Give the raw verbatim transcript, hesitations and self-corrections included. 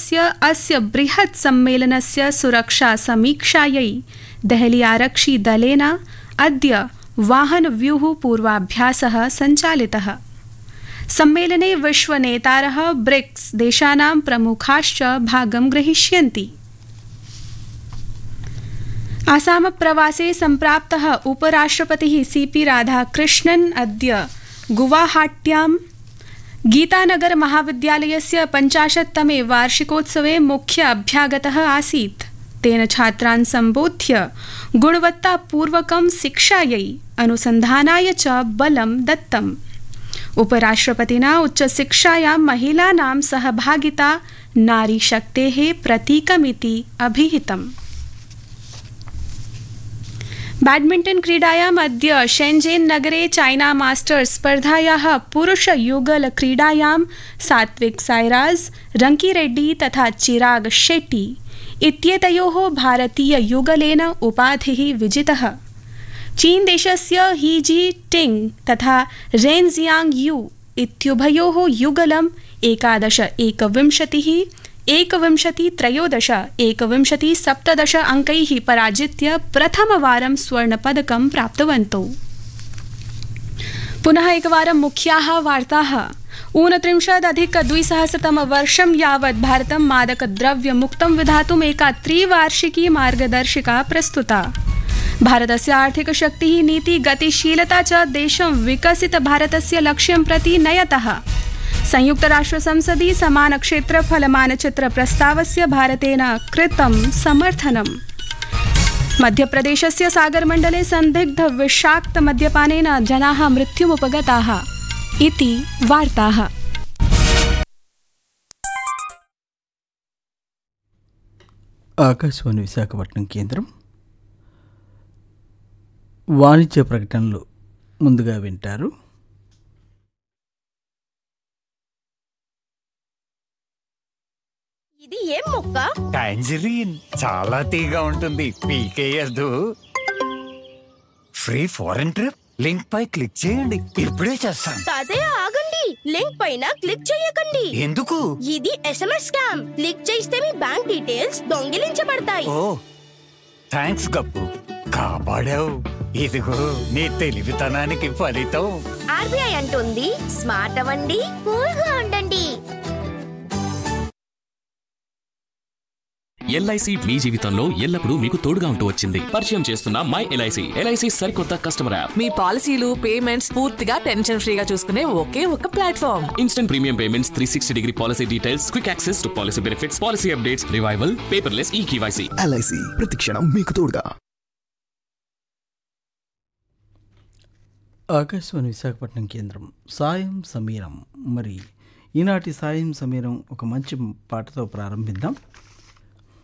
वर्षस्य अस्य बृहत् सम्मेलनस्य सुरक्षा समीक्षायै देहली आरक्षिदलेन अद्य वाहनव्यूह पूर्वाभ्यासः सञ्चालितः। सम्मेलने विश्वनेतारः ब्रिक्स देशानां प्रमुखाश्च भागं ग्रहीष्यन्ति। आसाम प्रवासे सम्प्राप्तः उपराष्ट्रपतिः सीपी राधाकृष्णन् अद्य गुवाहाट्यां गीतानगर महाविद्यालयस्य पञ्चाशत्तमे वार्षिकोत्सवे मुख्य अभ्यागतः आसीत्। तेन छात्रान् सम्बोध्य गुणवत्तापूर्वकं शिक्षायै अनुसन्धानाय च बलं दत्तम्। उपराष्ट्रपतिना उच्चशिक्षायां महिलानां सहभागिता नारीशक्तेः प्रतीकमिति अभिहितम्। बैडमिण्टन् क्रीडायाम् अद्य शेन्जेन् नगरे चाइना मास्टर्स् स्पर्धायाः पुरुषयुगल क्रीडायां सात्विक साईराज, रंकीरेड्डी तथा चिराग शेट्टी इत्येतयोः भारतीययुगलेन उपाधिः विजितः। चीन देशस्य ही जी टिंग तथा रेन जियांग यू इत्युभयोः युगलम् एकादश एकविंशतिः एकविंशति त्रयोदश एकविंशति सप्तदश अंकैः पराजित्य प्रथमवारं स्वर्णपदकं प्राप्तवन्तौ। पुनः एकवारं मुख्याः वार्ताः। ऊनत्रिंशदधिकद्विसहस्रतमवर्षं यावत् भारतं मादकद्रव्यमुक्तं विधातुम् एका त्रिवार्षिकी मार्गदर्शिका प्रस्तुता। भारतस्य आर्थिकशक्तिः नीति गतिशीलता च देशं विकसितभारतस्य लक्ष्यं प्रति नयतः। संयुक्तराष्ट्रसंसदि समानक्षेत्रफलमानचित्रप्रस्तावस्य भारतेन कृतं समर्थनम्। मध्यप्रदेशस्य सागरमण्डले सन्दिग्ध विषाक्तमद्यपानेन जनाः मृत्युमुपगताः इति वार्ताः। ఆకాశవాణి విశాఖపట్నం కేంద్రం వాణిజ్య ప్రకటనలు ముందుగా వింటారు. ఇది ఏం మొక్క? టాంజరీన్, చాలా తీగా ఉంటుంది, పీకేయద్దు. ఫ్రీ ఫారెన్ ట్రిప్ లింక్ పై క్లిక్ చేయండి, ఇప్పుడే చేస్తాను. తాతయ్య ఆగండి, లింక్ పైన క్లిక్ చేయకండి. ఎందుకు? ఇది ఎస్ఎంఎస్ స్కామ్. క్లిక్ చేస్తే మీ బ్యాంక్ డీటెయిల్స్ దొంగిలించబడతాయి. ఓ థ్యాంక్స్ గప్పు, కాపాడావు. ఇదిగో నీ తెలివితనానికి ఫలితం. ఆర్బీఐ అంటుంది స్మార్ట్ అవ్వండి, కూల్ గా ఉండండి. ఎల్ఐసి మీ జీవితంలో ఎల్లప్పుడూ మీకు తోడుగా ఉంటూ వచ్చింది. పరిచయం చేస్తున్న మై ఎల్ఐసి. ఎల్ఐసి సరికొత్త కస్టమర్ యాప్. మీ పాలసీలు పేమెంట్స్ పూర్తిగా టెన్షన్ ఫ్రీగా చూసుకునే ఒకే ఒక platform. Instant premium payments, three sixty degree policy details, quick access to policy benefits, policy updates, revival, paperless ఈ కేవైసీ. ఎల్ఐసి ప్రతిక్షణం మీకు తోడుగా. ఆకాశవాణి విశాఖపట్నం కేంద్రం సాయం సమీరం. మరి ఈనాటి సాయం సమీరం ఒక మంచి పాటతో ప్రారంభిద్దాం.